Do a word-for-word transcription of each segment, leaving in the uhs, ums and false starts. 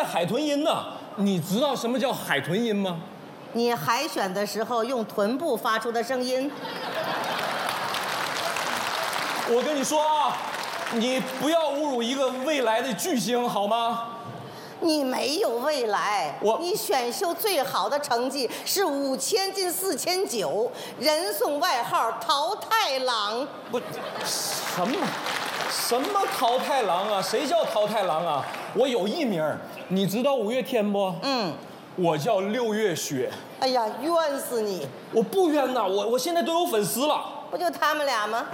海豚音呢。你知道什么叫海豚音吗？ 你海选的时候用臀部发出的声音。 我跟你说啊，你不要侮辱一个未来的巨星好吗？ 你没有未来， 我你选秀最好的成绩是五千进四千九，人送外号淘汰郎。 不，什么什么淘汰郎啊？谁叫淘汰郎啊？我有艺名，你知道五月天不？ 嗯， 我叫六月雪。 哎呀，冤死你！ 我不冤呐，我我现在都有粉丝了。 不就他们俩吗？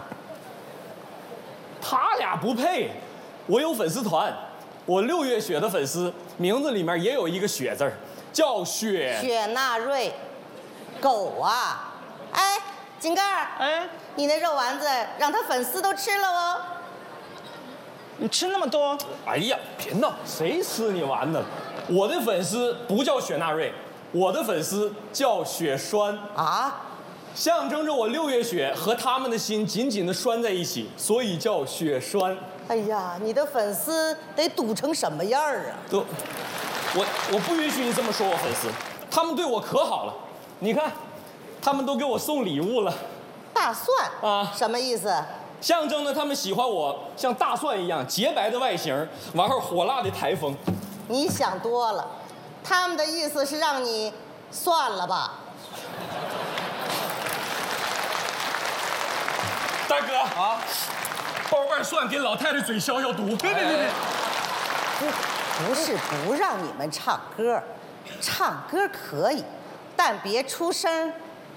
他俩不配，我有粉丝团。我六月雪的粉丝名字里面也有一个雪字儿，叫雪雪纳瑞，狗啊！哎，井盖儿， 哎， 你那肉丸子让他粉丝都吃了哦。 你吃那么多？ 哎呀，别闹，谁吃你丸子？我的粉丝不叫雪纳瑞，我的粉丝叫雪栓啊， 象征着我六月雪和他们的心紧紧地拴在一起，所以叫雪栓。 哎呀，你的粉丝得堵成什么样儿啊？ 都，我我不允许你这么说我粉丝，他们对我可好了，你看，他们都给我送礼物了。 大蒜啊， 什么意思？ 象征着他们喜欢我像大蒜一样洁白的外形，完后火辣的台风。 你想多了，他们的意思是让你算了吧。 大哥啊，包瓣蒜给老太太嘴消消毒。别别别别， 不不是不让你们唱歌，唱歌可以，但别出声。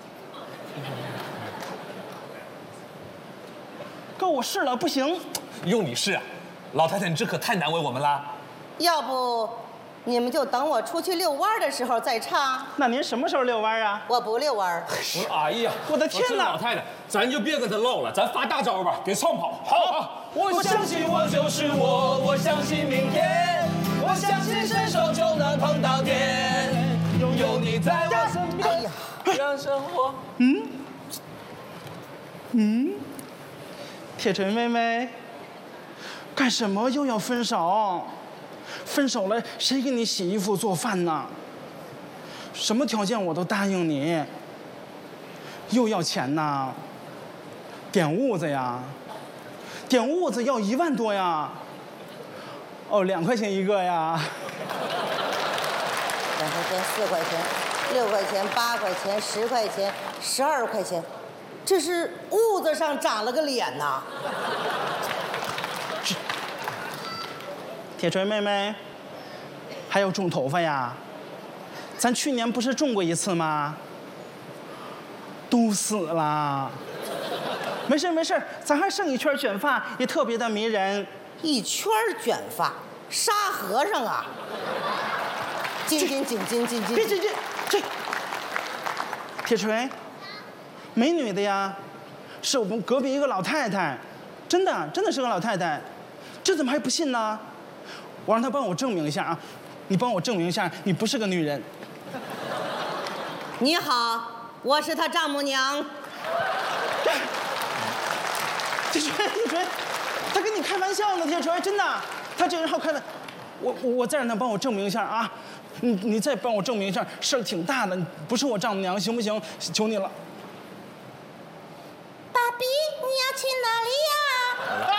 哥，我试了，不行。 用你试啊，老太太，你这可太难为我们啦。 要不，你们就等我出去遛弯的时候再唱。 那您什么时候遛弯啊？ 我不遛弯。 哎呀， 我的天哪！ 老太太，咱就别跟她唠了，咱发大招吧，给唱跑。好，我相信我就是我，我相信明天，我相信伸手就能碰到天，拥有你在我身边， 哎呀， 让生活。 嗯嗯，铁锤妹妹，干什么又要分手？分手了，谁给你洗衣服做饭呢？什么条件我都答应你。又要钱呐？点屋子呀？点屋子要一万多呀？哦，两块钱一个呀？ 两块钱、四块钱、六块钱、八块钱、十块钱、十二块钱，这是屋子上长了个脸呐！ 铁锤妹妹，还要种头发呀？咱去年不是种过一次吗？都死了。没事没事，咱还剩一圈卷发，也特别的迷人。 一圈卷发，沙和尚啊！金金紧金金金， 别这这这，铁锤，美女的呀，是我们隔壁一个老太太，真的真的是个老太太，这怎么还不信呢？我让她帮我证明一下啊，你帮我证明一下，你不是个女人。 你好，我是他丈母娘。 铁锤，铁锤，他跟你开玩笑呢，铁锤，真的，他这人好开的。我我我再让他帮我证明一下啊，你你再帮我证明一下，事儿挺大的，不是我丈母娘，行不行？求你了。 爸比，你要去哪里呀？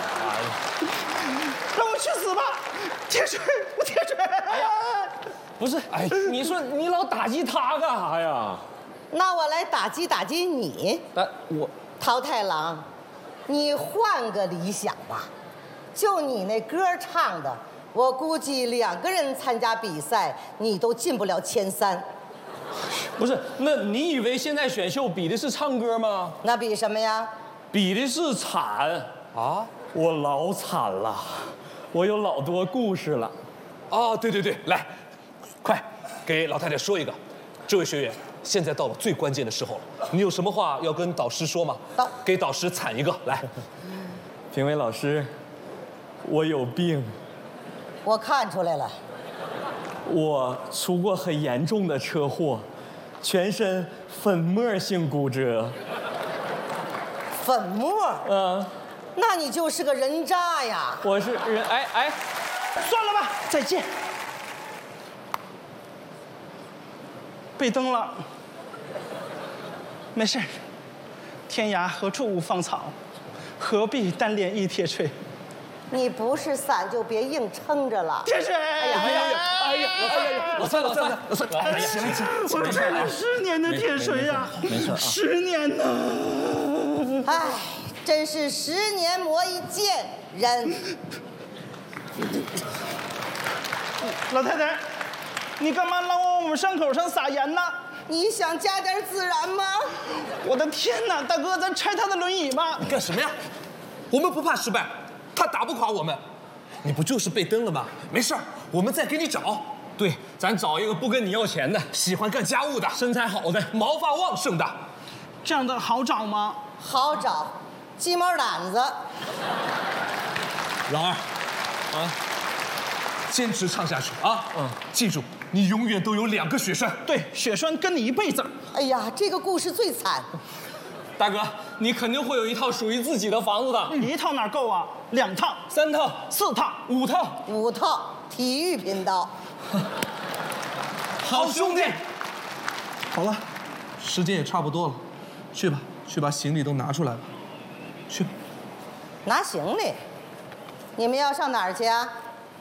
让我去死吧！铁锤，我铁锤！哎呀， 不是，哎，你说你老打击他干啥呀？ 那我来打击打击你。 但我桃太郎，你换个理想吧。就你那歌唱的，我估计两个人参加比赛，你都进不了前三。 不是，那你以为现在选秀比的是唱歌吗？ 那比什么呀？ 比的是惨啊！我老惨了，我有老多故事了。 哦，对对对，来，快给老太太说一个。这位学员，现在到了最关键的时候了，你有什么话要跟导师说吗？ 导给导师惨一个，来。 评委老师，我有病， 我看出来了。 我出过很严重的车祸，全身粉末性骨折。 粉末？ 嗯， 那你就是个人渣呀！ 我是人，哎哎， 算了吧，再见。 被蹬了。没事，天涯何处无芳草，何必单恋一铁锤。 你不是伞就别硬撑着了。 铁锤！ 哎呀哎呀哎呀，哎呀，老三老三老三，哎呀，行了行了， 我锤了十年的铁锤呀， 没事啊， 十年呢。 唉，真是十年磨一剑人。 老太太，你干嘛老往我们伤口上撒盐呢？ 你想加点孜然吗？ 我的天哪，大哥，咱拆他的轮椅吧！ 干什么呀？我们不怕失败，他打不垮我们。你不就是被蹬了吗？没事儿，我们再给你找。 对，咱找一个不跟你要钱的， 喜欢干家务的， 身材好的， 毛发旺盛的。 这样的好找吗？ 好找，鸡毛掸子。 老二，啊，坚持唱下去啊！嗯，记住，你永远都有两个雪山。 对，雪栓跟你一辈子。 哎呀，这个故事最惨。 大哥，你肯定会有一套属于自己的房子的。 一套哪够啊？两套、 三套、 四套、 五套， 五套体育频道。 好兄弟。 好了，时间也差不多了，去吧，去把行李都拿出来吧，去吧。 拿行李？你们要上哪儿去啊？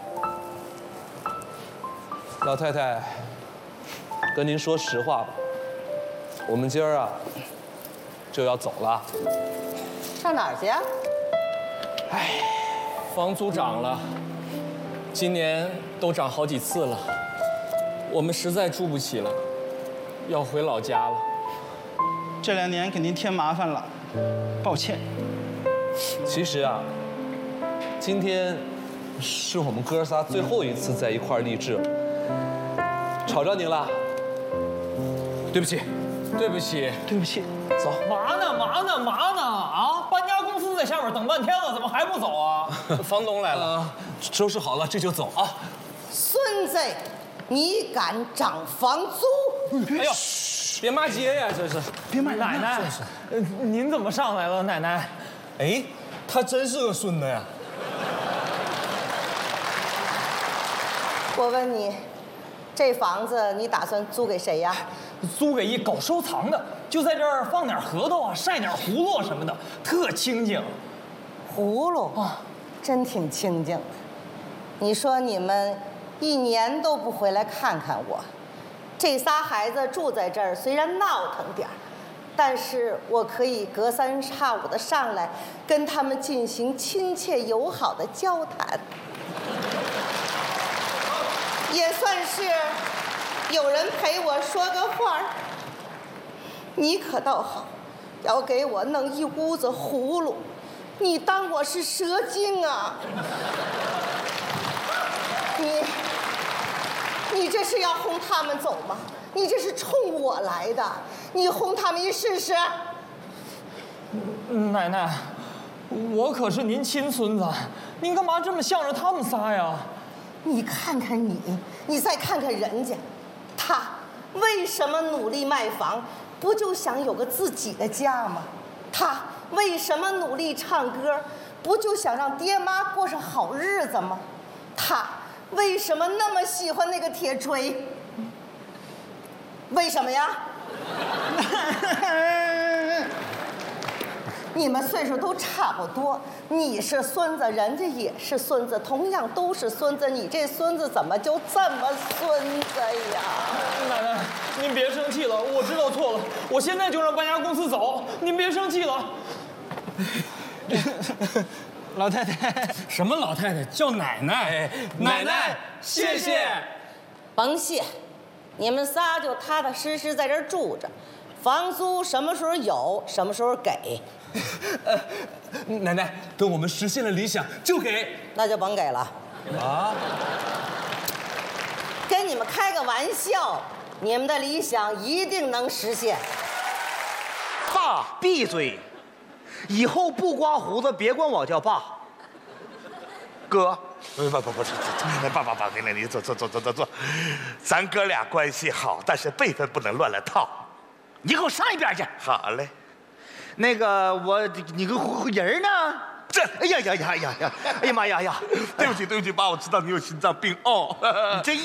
老太太，跟您说实话吧，我们今儿啊就要走了。 上哪儿去啊？ 唉，房租涨了，今年都涨好几次了，我们实在住不起了，要回老家了。 这两年给您添麻烦了，抱歉。 其实啊，今天是我们哥仨最后一次在一块儿励志了，吵着您了，对不起， 对不起， 对不起。 走。 嘛呢嘛呢嘛呢啊！搬家公司在下面等半天了，怎么还不走啊？房东来了， 呃，收拾好了这就走啊。 孙子，你敢涨房租？ 哎呦，别骂街呀，这是。 别骂人啊奶奶，呃您怎么上来了，奶奶？哎，他真是个孙子呀。 我问你，这房子你打算租给谁呀？ 租给一狗收藏的，就在这儿放点核桃啊，晒点葫芦什么的，特清静。 葫芦啊，真挺清静的。你说你们一年都不回来看看我，这仨孩子住在这儿，虽然闹腾点儿，但是我可以隔三差五的上来跟他们进行亲切友好的交谈，也算是有人陪我说个话儿。你可倒好，要给我弄一屋子葫芦，你当我是蛇精啊？你，你这是要轰他们走吗？你这是冲我来的，你轰他们一试试？ 奶奶，我可是您亲孙子，您干嘛这么向着他们仨呀？ 你看看你，你再看看人家，他为什么努力卖房？不就想有个自己的家吗？他为什么努力唱歌？不就想让爹妈过上好日子吗？他为什么那么喜欢那个铁锤？为什么呀？你们岁数都差不多，你是孙子，人家也是孙子，同样都是孙子，你这孙子怎么就这么孙子呀？ 奶奶，您别生气了，我知道错了，我现在就让搬家公司走，您别生气了。 老太太， 什么老太太？叫奶奶，奶奶，谢谢。 甭谢，你们仨就踏踏实实在这儿住着，房租什么时候有，什么时候给。 呃，奶奶，等我们实现了理想就给。 那就甭给了。 啊？ 跟你们开个玩笑，你们的理想一定能实现。 爸，闭嘴！以后不刮胡子，别管我叫爸。哥， 不不不不，爸爸爸，你你坐坐坐坐坐坐，咱哥俩关系好，但是辈分不能乱了套。 你给我上一边去！ 好嘞。 那个我，你个人呢？ 这，哎呀呀呀呀呀！哎呀妈呀呀！对不起对不起，爸，我知道你有心脏病哦。 你这